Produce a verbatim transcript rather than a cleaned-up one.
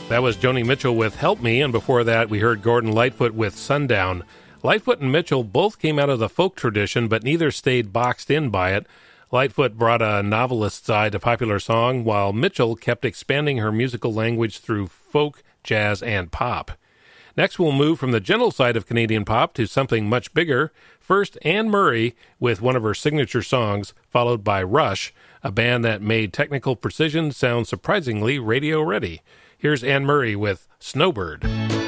That was Joni Mitchell with Help Me, and before that we heard Gordon Lightfoot with Sundown. Lightfoot and Mitchell both came out of the folk tradition, but neither stayed boxed in by it. Lightfoot brought a novelist side to popular song, while Mitchell kept expanding her musical language through folk, jazz, and pop. Next, we'll move from the gentle side of Canadian pop to something much bigger. First, Anne Murray with one of her signature songs, followed by Rush, a band that made technical precision sound surprisingly radio-ready. Here's Anne Murray with Snowbird.